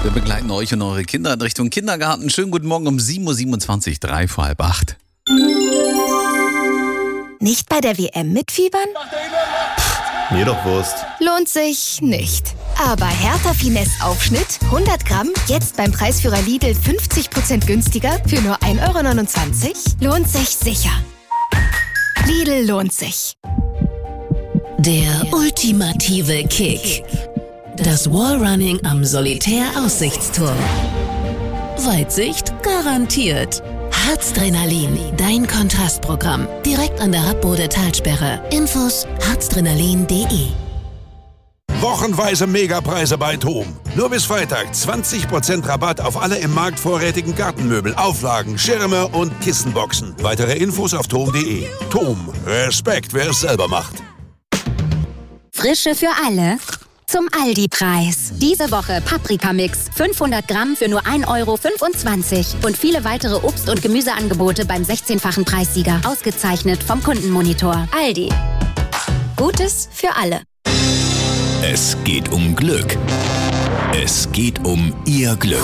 Wir begleiten euch und eure Kinder in Richtung Kindergarten. Schönen guten Morgen um 7.27 Uhr, 3 vor halb 8. Nicht bei der WM mitfiebern? Mir doch Wurst. Lohnt sich nicht. Aber Hertha Finesse Aufschnitt 100 Gramm, jetzt beim Preisführer Lidl 50% günstiger für nur 1,29 €? Lohnt sich sicher. Lidl lohnt sich. Der ultimative Kick. Das Wallrunning am Solitär-Aussichtsturm. Weitsicht garantiert. Harzdrenalin, dein Kontrastprogramm. Direkt an der Radbode Talsperre. Infos harzdrenalin.de. Wochenweise Megapreise bei TOM. Nur bis Freitag 20% Rabatt auf alle im Markt vorrätigen Gartenmöbel, Auflagen, Schirme und Kissenboxen. Weitere Infos auf tom.de. TOM. Respekt, wer es selber macht. Frische für alle zum Aldi-Preis. Diese Woche Paprikamix 500 Gramm für nur 1,25 € und viele weitere Obst- und Gemüseangebote beim 16-fachen Preissieger. Ausgezeichnet vom Kundenmonitor. Aldi. Gutes für alle. Es geht um Glück. Es geht um Ihr Glück.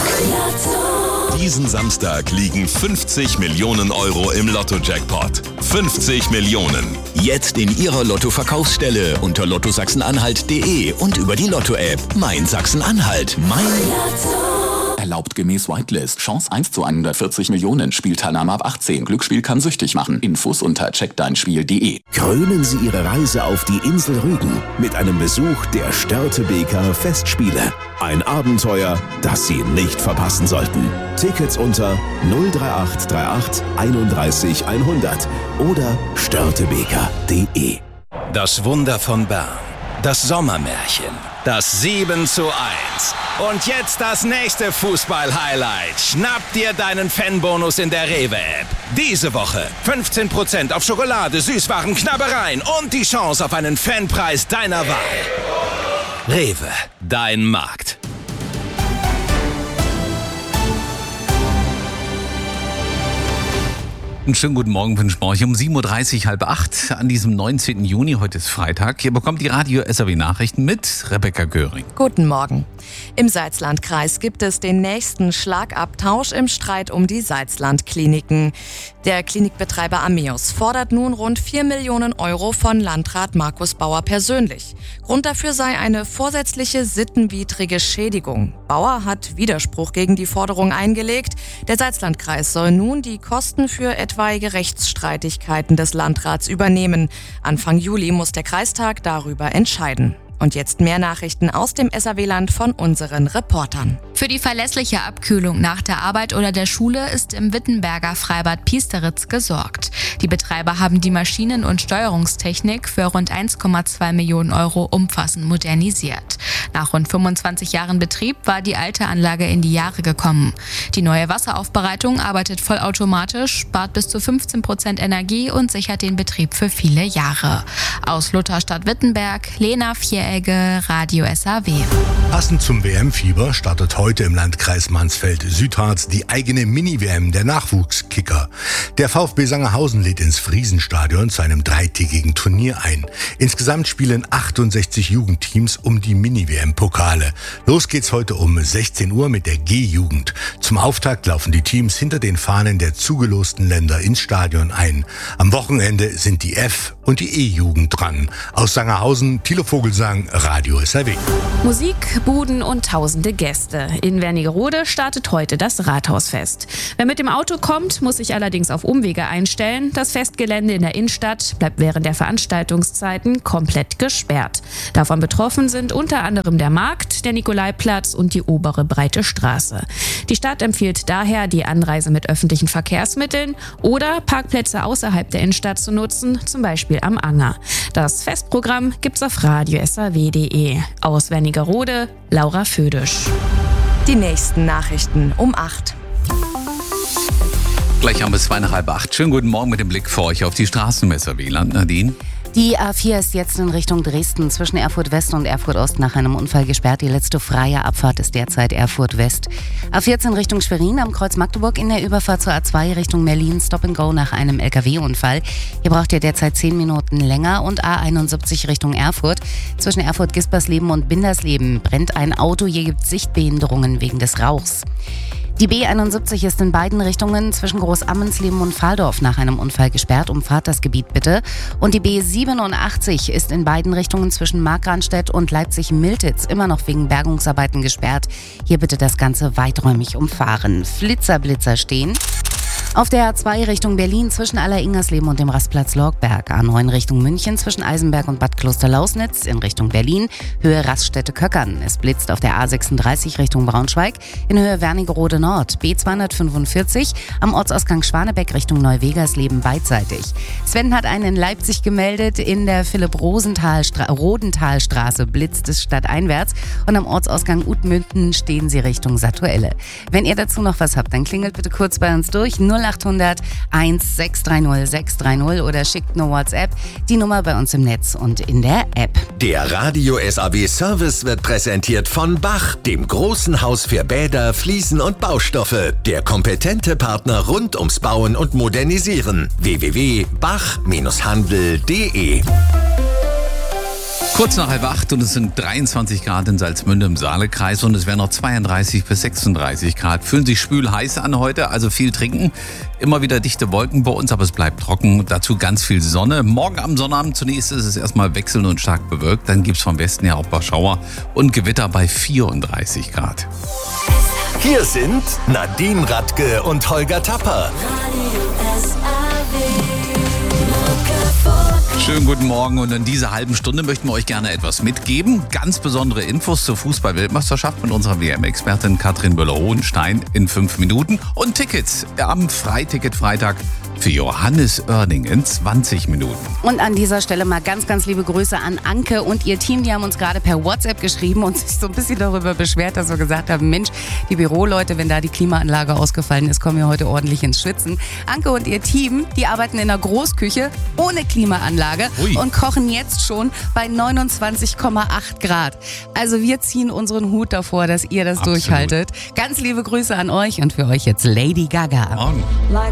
Diesen Samstag liegen 50 Millionen € im Lotto-Jackpot. 50 Millionen. Jetzt in Ihrer Lotto-Verkaufsstelle unter lottosachsen-anhalt.de und über die Lotto-App. Mein Sachsen-Anhalt. Mein Lotto. Erlaubt gemäß Whitelist. Chance 1 zu 140 Millionen. Spielteilnahme ab 18. Glücksspiel kann süchtig machen. Infos unter checkdeinspiel.de. Krönen Sie Ihre Reise auf die Insel Rügen mit einem Besuch der Störtebeker Festspiele. Ein Abenteuer, das Sie nicht verpassen sollten. Tickets unter 03838 31 100 oder störtebeker.de. Das Wunder von Bern. Das Sommermärchen. Das 7:1. Und jetzt das nächste Fußball-Highlight. Schnapp dir deinen Fanbonus in der Rewe-App. Diese Woche 15% auf Schokolade, Süßwaren, Knabbereien und die Chance auf einen Fanpreis deiner Wahl. Rewe, dein Markt. Einen schönen guten Morgen wünschen wir euch um 7.30 Uhr, halb 8 an diesem 19. Juni. Heute ist Freitag. Ihr bekommt die Radio-SAW-Nachrichten mit Rebecca Göring. Guten Morgen. Im Salzlandkreis gibt es den nächsten Schlagabtausch im Streit um die Salzland-Kliniken. Der Klinikbetreiber Ameos fordert nun rund 4 Millionen € von Landrat Markus Bauer persönlich. Grund dafür sei eine vorsätzliche sittenwidrige Schädigung. Bauer hat Widerspruch gegen die Forderung eingelegt. Der Salzlandkreis soll nun die Kosten für etwaige Rechtsstreitigkeiten des Landrats übernehmen. Anfang Juli muss der Kreistag darüber entscheiden. Und jetzt mehr Nachrichten aus dem SAW-Land von unseren Reportern. Für die verlässliche Abkühlung nach der Arbeit oder der Schule ist im Wittenberger Freibad Piesteritz gesorgt. Die Betreiber haben die Maschinen- und Steuerungstechnik für rund 1,2 Millionen € umfassend modernisiert. Nach rund 25 Jahren Betrieb war die alte Anlage in die Jahre gekommen. Die neue Wasseraufbereitung arbeitet vollautomatisch, spart bis zu 15% Energie und sichert den Betrieb für viele Jahre. Aus Lutherstadt Wittenberg, Lena Vieregge, Radio SAW. Passend zum WM-Fieber startet heute im Landkreis Mansfeld-Südharz die eigene Mini-WM der Nachwuchskicker. Der VfB Sangerhausen lädt ins Friesenstadion zu einem 3-tägigen Turnier ein. Insgesamt spielen 68 Jugendteams um die Mini-WM-Pokale. Los geht's heute um 16 Uhr mit der G-Jugend. Zum Auftakt laufen die Teams hinter den Fahnen der zugelosten Länder ins Stadion ein. Am Wochenende sind die F- und die E-Jugend dran. Aus Sangerhausen, Thilo Vogelsang, Radio SAW. Musik, Buden und tausende Gäste. In Wernigerode startet heute das Rathausfest. Wer mit dem Auto kommt, muss sich allerdings auf Umwege einstellen. Das Festgelände in der Innenstadt bleibt während der Veranstaltungszeiten komplett gesperrt. Davon betroffen sind unter anderem der Markt, der Nikolaiplatz und die obere Breite Straße. Die Stadt empfiehlt daher, die Anreise mit öffentlichen Verkehrsmitteln oder Parkplätze außerhalb der Innenstadt zu nutzen, zum Beispiel am Anger. Das Festprogramm gibt's auf radio-saw.de. Aus Wernigerode, Laura Födisch. Die nächsten Nachrichten um 8. Gleich haben wir es 7:30. Schönen guten Morgen mit dem Blick für euch auf die Straßen im SAW-Land. Nadine? Die A4 ist jetzt in Richtung Dresden zwischen Erfurt West und Erfurt Ost nach einem Unfall gesperrt. Die letzte freie Abfahrt ist derzeit Erfurt West. A14 Richtung Schwerin am Kreuz Magdeburg in der Überfahrt zur A2 Richtung Berlin. Stop and Go nach einem LKW-Unfall. Hier braucht ihr derzeit 10 Minuten länger. Und A71 Richtung Erfurt. Zwischen Erfurt-Gispersleben und Bindersleben brennt ein Auto. Hier gibt es Sichtbehinderungen wegen des Rauchs. Die B71 ist in beiden Richtungen zwischen Großammensleben und Fahldorf nach einem Unfall gesperrt. Umfahrt das Gebiet bitte. Und die B87 ist in beiden Richtungen zwischen Markranstädt und Leipzig-Miltitz immer noch wegen Bergungsarbeiten gesperrt. Hier bitte das Ganze weiträumig umfahren. Flitzer stehen. Auf der A2 Richtung Berlin zwischen Aller-Ingersleben und dem Rastplatz Lorgberg. A9 Richtung München zwischen Eisenberg und Bad Klosterlausnitz. In Richtung Berlin Höhe Raststätte-Köckern. Es blitzt auf der A36 Richtung Braunschweig. In Höhe Wernigerode Nord. B245 am Ortsausgang Schwanebeck Richtung Neuwegersleben beidseitig. Sven hat einen in Leipzig gemeldet. In der Philipp-Rodenthalstraße blitzt es stadteinwärts. Und am Ortsausgang Utmünden stehen sie Richtung Satuelle. Wenn ihr dazu noch was habt, dann klingelt bitte kurz bei uns durch. 0800 1630 630 oder schickt nur WhatsApp. Die Nummer bei uns im Netz und in der App. Der Radio SAW Service wird präsentiert von Bach, dem großen Haus für Bäder, Fliesen und Baustoffe. Der kompetente Partner rund ums Bauen und Modernisieren. www.bach-handel.de. Kurz nach 7:30 und es sind 23 Grad in Salzmünde im Saalekreis und es werden noch 32 bis 36 Grad. Fühlen sich schwül heiß an heute, also viel trinken. Immer wieder dichte Wolken bei uns, aber es bleibt trocken. Dazu ganz viel Sonne. Morgen am Sonnabend zunächst ist es erstmal wechselnd und stark bewölkt. Dann gibt es vom Westen her auch ein paar Schauer und Gewitter bei 34 Grad. Hier sind Nadine Radke und Holger Tapper. Schönen guten Morgen und in dieser halben Stunde möchten wir euch gerne etwas mitgeben. Ganz besondere Infos zur Fußball-Weltmeisterschaft mit unserer WM-Expertin Katrin Müller-Hohenstein in 5 Minuten und Tickets am Freiticket-Freitag für Johannes Oerding in 20 Minuten. Und an dieser Stelle mal ganz liebe Grüße an Anke und ihr Team. Die haben uns gerade per WhatsApp geschrieben und sich so ein bisschen darüber beschwert, dass wir gesagt haben, Mensch, die Büroleute, wenn da die Klimaanlage ausgefallen ist, kommen wir heute ordentlich ins Schwitzen. Anke und ihr Team, die arbeiten in einer Großküche ohne Klimaanlage und kochen jetzt schon bei 29,8 Grad. Also wir ziehen unseren Hut davor, dass ihr das durchhaltet. Ganz liebe Grüße an euch und für euch jetzt Lady Gaga. Morgen.